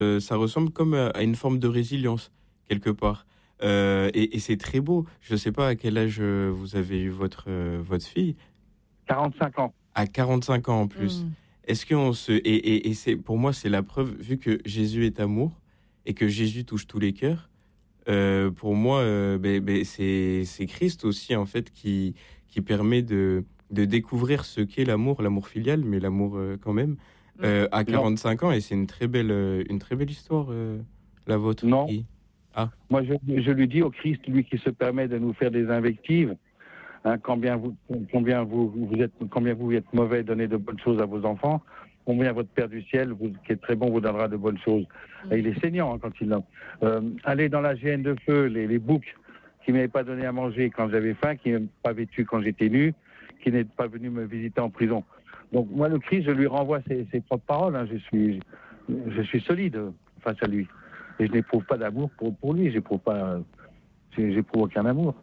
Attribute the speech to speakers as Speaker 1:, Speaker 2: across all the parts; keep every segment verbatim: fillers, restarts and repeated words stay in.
Speaker 1: Euh, ça ressemble comme à, à une forme de résilience, quelque part. Euh, et, et c'est très beau. Je ne sais pas à quel âge euh, vous avez eu votre, euh, votre fille.
Speaker 2: quarante-cinq ans.
Speaker 1: À quarante-cinq ans en plus. Mmh. Est-ce qu'on se... Et, et, et c'est, pour moi, c'est la preuve, vu que Jésus est amour et que Jésus touche tous les cœurs, euh, pour moi, euh, ben, ben, c'est, c'est Christ aussi, en fait, qui, qui permet de, de découvrir ce qu'est l'amour, l'amour filial, mais l'amour euh, quand même, euh, à quarante-cinq ans. Et c'est une très belle, une très belle histoire, euh, la vôtre.
Speaker 2: Non.
Speaker 1: Qui... Ah.
Speaker 2: Moi, je, je lui dis au Christ, lui qui se permet de nous faire des invectives, hein, combien, vous, combien, vous, vous êtes, combien vous êtes mauvais, donnez de bonnes choses à vos enfants, combien votre Père du ciel, vous, qui est très bon, vous donnera de bonnes choses. Mmh. Et il est saignant hein, quand il l'a. Euh, aller dans la G N de feu, les, les boucs qui ne m'avaient pas donné à manger quand j'avais faim, qui ne m'avaient pas vêtu quand j'étais nu, qui n'étaient pas venus me visiter en prison. Donc moi, le Christ, je lui renvoie ses, ses propres paroles. Hein, je, suis, je suis solide face à lui. Et je n'éprouve pas d'amour pour, pour lui, j'éprouve pas, j'éprouve aucun amour.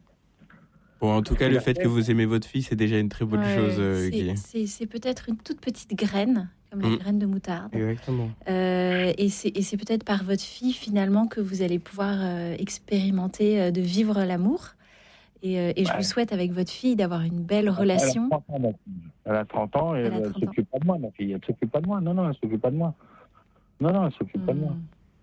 Speaker 1: Bon, en tout cas, le fait que vous aimez votre fille, c'est déjà une très bonne ouais, chose, euh,
Speaker 3: c'est, c'est, c'est peut-être une toute petite graine, comme la mmh. graine de moutarde.
Speaker 1: Exactement.
Speaker 3: Euh, et, c'est, et c'est peut-être par votre fille, finalement, que vous allez pouvoir euh, expérimenter euh, de vivre l'amour. Et, euh, et je ouais. vous souhaite, avec votre fille, d'avoir une belle relation.
Speaker 2: Elle a trente ans, elle a trente ans et elle ne s'occupe pas de moi, ma fille. Elle ne s'occupe pas de moi. Non, non, elle ne s'occupe pas de moi. Non, non, elle ne s'occupe mmh. pas de moi.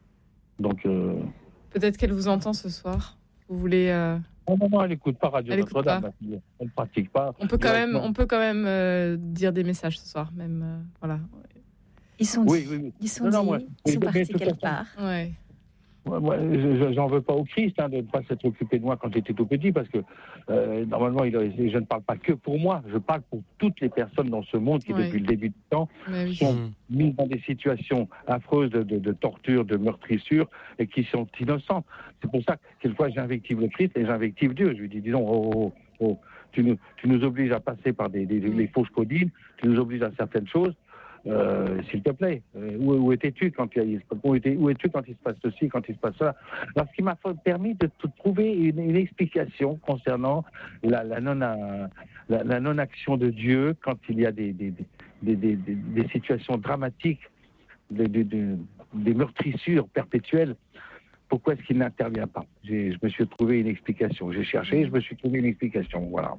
Speaker 2: Donc, euh...
Speaker 4: peut-être qu'elle vous entend ce soir. Vous voulez euh...
Speaker 2: non, non, non, elle n'écoute pas Radio Notre-Dame. Pas. Elle ne pratique pas.
Speaker 4: On peut quand même, on peut quand même euh, dire des messages ce soir, même euh, voilà.
Speaker 3: Ils sont,
Speaker 2: oui, oui, oui.
Speaker 3: Ils sont, non, dit, non, moi, ils sont partis quelque part.
Speaker 4: Ouais.
Speaker 2: Ouais, ouais, je, j'en veux pas au Christ hein, de ne pas s'être occupé de moi quand j'étais tout petit, parce que euh, normalement, il, je ne parle pas que pour moi, je parle pour toutes les personnes dans ce monde qui, ouais. depuis le début du temps, oui. sont mises dans des situations affreuses de, de, de torture, de meurtrissure, et qui sont innocentes. C'est pour ça que quelquefois j'invective le Christ et j'invective Dieu. Je lui dis, disons, oh, oh, oh, tu, nous, tu nous obliges à passer par des, des, des les fausses codines, tu nous obliges à certaines choses. Euh, s'il te plaît, euh, où, où étais-tu quand il, où, étais, où es-tu quand il se passe ceci, quand il se passe cela? Alors, ce qui m'a permis de trouver une, une explication concernant la, la, non, la, la non-action de Dieu quand il y a des, des, des, des, des, des situations dramatiques, des, des, des meurtrissures perpétuelles. Pourquoi est-ce qu'il n'intervient pas? J'ai, je me suis trouvé une explication. J'ai cherché, je me suis trouvé une explication. Voilà.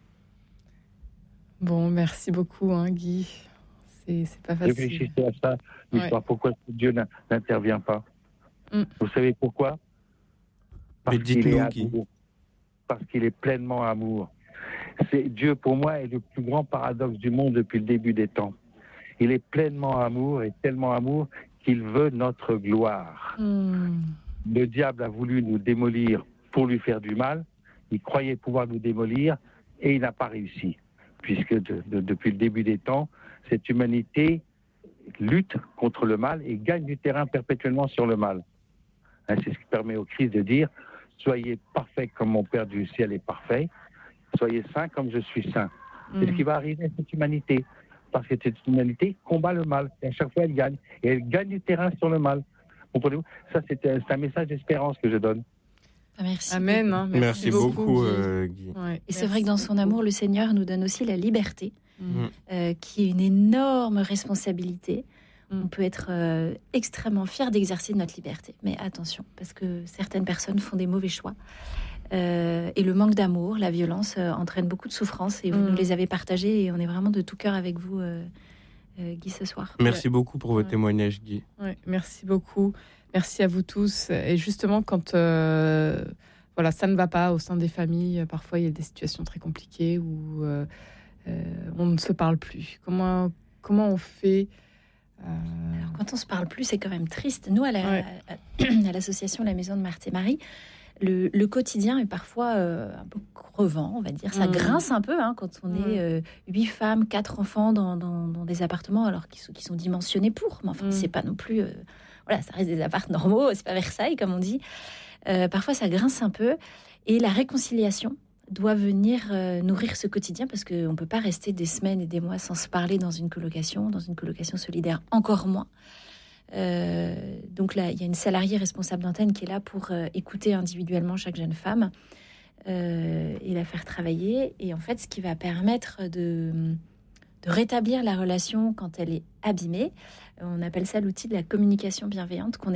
Speaker 4: Bon, merci beaucoup, hein, Guy. C'est, c'est pas facile.
Speaker 2: Réfléchissez à ça, l'histoire. Ouais. Pourquoi Dieu n'intervient pas? mm. Vous savez pourquoi? Parce qu'il est amour. Parce qu'il est pleinement amour. C'est, Dieu, pour moi, est le plus grand paradoxe du monde depuis le début des temps. Il est pleinement amour et tellement amour qu'il veut notre gloire. Mm. Le diable a voulu nous démolir pour lui faire du mal. Il croyait pouvoir nous démolir et il n'a pas réussi. Puisque de, de, depuis le début des temps, cette humanité lutte contre le mal et gagne du terrain perpétuellement sur le mal. Hein, c'est ce qui permet au Christ de dire « Soyez parfaits comme mon Père du ciel est parfait, soyez saints comme je suis saint. Mmh. » C'est ce qui va arriver à cette humanité. Parce que cette humanité combat le mal et à chaque fois elle gagne. Et elle gagne du terrain sur le mal. Comprenez-vous? Ça, c'est, c'est un message d'espérance que je donne.
Speaker 3: Merci.
Speaker 4: Amen. Hein, merci,
Speaker 1: merci beaucoup, beaucoup euh, Guy.
Speaker 3: Ouais, et c'est vrai que dans son amour, le Seigneur nous donne aussi la liberté, mmh. euh, qui est une énorme responsabilité. Mmh. On peut être euh, extrêmement fier d'exercer notre liberté. Mais attention, parce que certaines personnes font des mauvais choix. Euh, et le manque d'amour, la violence, euh, entraîne beaucoup de souffrance. Et vous mmh. nous les avez partagées. Et on est vraiment de tout cœur avec vous, euh, euh, Guy, ce soir.
Speaker 1: Merci
Speaker 4: ouais.
Speaker 1: beaucoup pour votre ouais. témoignage, Guy.
Speaker 4: Ouais, merci beaucoup. Merci à vous tous. Et justement, quand euh, voilà, ça ne va pas au sein des familles, parfois il y a des situations très compliquées où euh, euh, on ne se parle plus. Comment, comment on fait euh...
Speaker 3: Alors, quand on ne se parle plus, c'est quand même triste. Nous, à, la, ouais. à, à l'association La Maison de Marthe et Marie, le, le quotidien est parfois euh, un peu crevant, on va dire. Ça mmh. grince un peu hein, quand on mmh. est euh, huit femmes, quatre enfants dans, dans, dans des appartements alors qu'ils sont, qu'ils sont dimensionnés pour. Mais enfin, mmh. c'est pas non plus... Euh, Voilà, ça reste des apparts normaux, c'est pas Versailles, comme on dit. Euh, parfois, ça grince un peu. Et la réconciliation doit venir euh, nourrir ce quotidien parce qu'on ne peut pas rester des semaines et des mois sans se parler dans une colocation, dans une colocation solidaire, encore moins. Euh, donc là, il y a une salariée responsable d'antenne qui est là pour euh, écouter individuellement chaque jeune femme euh, et la faire travailler. Et en fait, ce qui va permettre de... de rétablir la relation quand elle est abîmée, On appelle ça l'outil de la communication bienveillante qu'on